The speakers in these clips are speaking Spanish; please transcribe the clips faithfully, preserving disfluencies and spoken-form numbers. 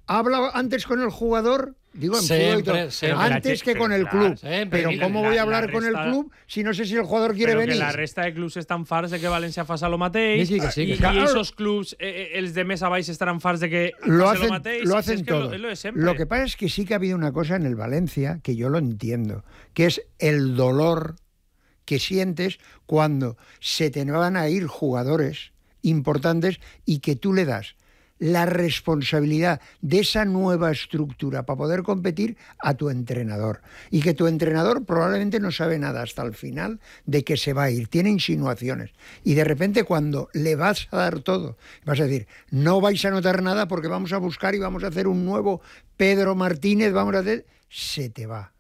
habla antes con el jugador, digo en siempre, fútbol y todo, siempre. antes que Pero, con el claro, club. siempre. Pero Y ¿cómo la- voy a la hablar con el resta- club si no sé si el jugador quiere Però venir? que la resta de clubs estan farts de que València faci el mateix Sí, sí, que sí, que i, sí. i esos clubs, eh, els de més a baix estaran farts de que Lo faci hacen, el mateix. lo Si hacen es que todo. Lo, es lo de siempre. Lo que pasa es que sí que ha habido una cosa en el Valencia que yo lo entiendo, que es el dolor que sientes cuando se te van a ir jugadores importantes y que tú le das la responsabilidad de esa nueva estructura para poder competir a tu entrenador. Y que tu entrenador probablemente no sabe nada hasta el final de que se va a ir. Tiene insinuaciones. Y de repente cuando le vas a dar todo, vas a decir, no vais a notar nada porque vamos a buscar y vamos a hacer un nuevo Pedro Martínez, vamos a hacer... Se te va.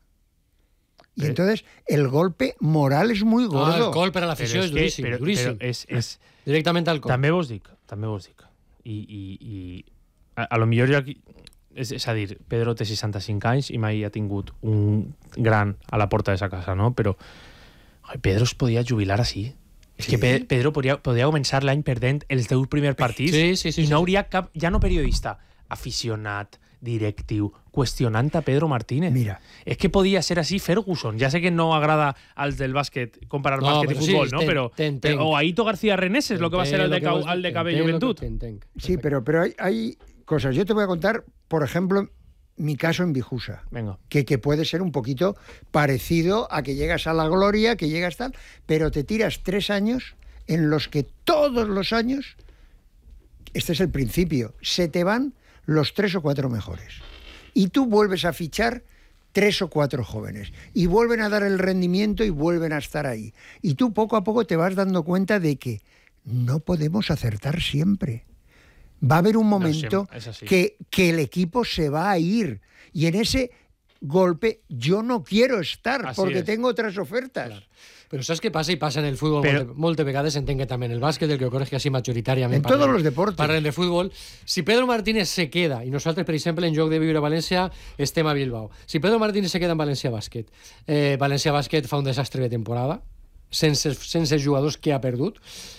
Y Pero- entonces el golpe moral es muy No, gordo. el gol per a Però l'afició és és que- duríssim, però- duríssim. però és, és, Directament al cor. també vos dic, també vos dic. I, i, i a, a lo millor jo aquí... És, és a dir, Pedro té seixanta-cinc anys i mai ha tingut un gran a la porta de sa casa, no? Però oi, Pedro es podia jubilar així. És Sí. que Pe- Pedro podria, podria començar l'any perdent els deu primers partits Sí, sí, sí, i sí, no sí. hauria cap, ja no periodista, aficionat, directiu, qüestionant a Pedro Martínez. Mira. És que podia ser així Ferguson. Ja sé que no agrada als del bàsquet comparar No, bàsquet i però sí, futbol, no? t'en- Però, t'entenc. però o Aito García Reneses, lo que va ser el de, Entenc lo Cau, que el de vols- Cabello entenc lo Joventut. que t'entenc. Sí, pero, pero hay, hay cosas. Yo te voy a contar, por ejemplo, mi caso en Bijusa. Venga. Que, que puede ser un poquito parecido a que llegas a la gloria, que llegas tal, pero te tiras tres años en los que todos los años, este es el principio, se te van los tres o cuatro mejores. Y tú vuelves a fichar tres o cuatro jóvenes y vuelven a dar el rendimiento y vuelven a estar ahí. Y tú poco a poco te vas dando cuenta de que no podemos acertar siempre. Va a haber un momento siempre, es así. que, que el equipo se va a ir. Y en ese golpe yo no quiero estar Así porque es. tengo otras ofertas. Clar. Però saps què passa? I passa en el futbol Però- moltes, moltes vegades, entenc que també en el bàsquet, el que ocorre és que així majoritàriament En todos los deportes. parlen de futbol. Si Pedro Martínez se queda, i nosaltres, per exemple, en Joc de Viure a València, estem a Bilbao. Si Pedro Martínez se queda en València Bàsquet, eh, València Bàsquet fa un desastre de temporada, sense, sense jugadors que ha perdut,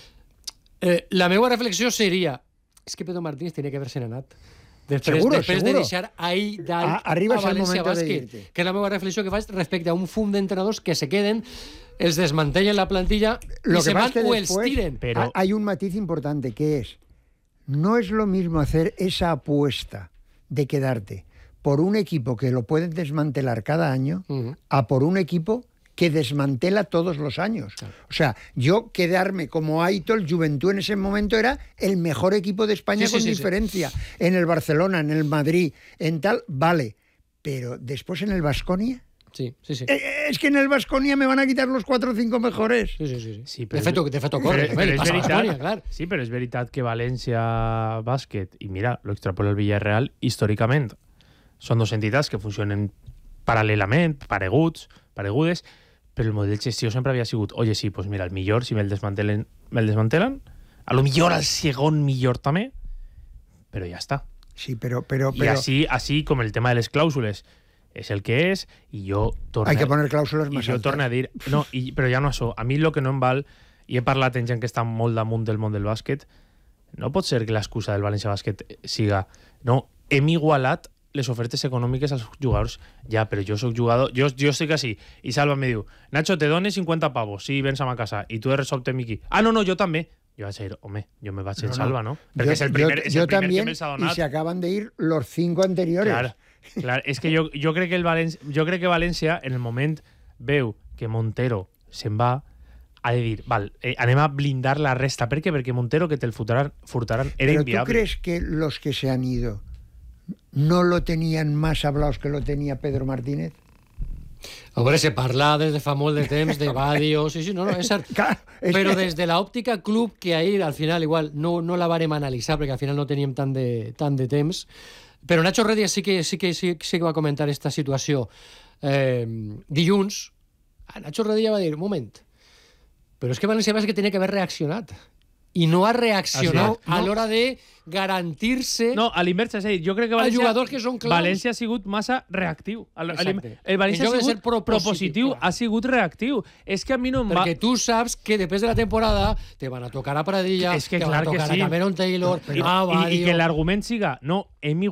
eh, la meva reflexió seria és que Pedro Martínez tenia que haver-se'n anat. Després, Seguro, després seguro. de deixar ahí dalt A- arriba a és el València momento de Bàsquet, irte. que és la meva reflexió que faig respecte a un fum d'entrenadors que se queden, els desmantellen la plantilla Lo i que se pasa van es que o els después tiren. Pero- ha- hay un matiz importante que es, no es lo mismo hacer esa apuesta de quedarte por un equipo que lo pueden desmantelar cada año Ujú. a por un equipo que desmantela todos los años. O sea, yo quedarme como Aito, el Juventud en ese momento era el mejor equipo de España Sí, sí, con sí, sí. diferencia. En el Barcelona, en el Madrid, en tal, vale. Pero después en el Baskonia, Sí, sí, sí. eh, es que en el Baskonia me van a quitar los cuatro o cinco mejores. Sí, sí, sí, sí. Sí, de però fet, és- de fet Però, ocorre. però és passa a veritat, Baskonia, clar. sí, però és veritat que València Bàsquet, i mira, lo extrapola el Villarreal, històricament són dues entitats que funcionen paral·lelament, pareguts, paregudes, però el model de gestió sempre havia sigut, oye, sí, pues mira, el millor, si me'l desmantelen, me'l desmantelen, a lo millor al segon millor també, però ja està. Sí, pero, pero, I pero així, així com el tema de les clàusules és el que és, i jo torno, hay que poner cláusulas i más jo altas. torno a dir, no, i, però ja no això, a mi el que no em val, i he parlat amb gent que està molt damunt del món del bàsquet, no pot ser que l'excusa del València Bàsquet siga, no, hem igualat les ofertes econòmiques als jugadors. Ja, però jo sóc jugador, jo, jo estic així, i Salva me diu, Nacho, te dones cinquanta pavos, sí, vens a ma casa, i tu de resobte, Miqui, ah, no, no, jo també. Jo vaig dir, home, jo me vaig en No, no. Salva, no? Yo, Perquè és el primer, yo- és yo el primer también, que me'ls ha y donat. se acaban de ir los cinco anteriores. Clar, clar, és que jo, jo, crec que el València, jo crec que València, en el moment veu que Montero se'n va, ha de dir, val, eh, anem a blindar la resta. Per què? Perquè Montero, que te'l furtaran, furtaran era Pero ¿tú inviable. crees que los que se han ido no lo tenían más hablados que lo tenía Pedro Martínez? A veure, se parla des de fa molt de temps de Badio, sí, sí, no, no, és cert. Claro, es Però que- des de l'òptica club, que ahir al final igual no, no la vàrem analitzar perquè al final no teníem tant de, tant de temps, però Nacho Redia sí que, sí que, sí, sí que va comentar esta situació eh, dilluns. Nacho Redia va dir, un moment, però és que València Bàsquet tenia que haver reaccionat i no ha reaccionat Así a es. l'hora de garantir-se No, a l'inversa, és a dir, jo crec que a València, jugadors que són claus. València ha sigut massa reactiu. El, el, Exacte. el València En ha lloc de sigut ser propositiu, propositiu, clar. ha sigut reactiu. És que a mi no em va... perquè tu saps que després de la temporada te van a tocar a Pradilla, És que te clar van a que tocar sí. a Cameron Taylor, I, a i, i Badio... que l'argument siga, no, hem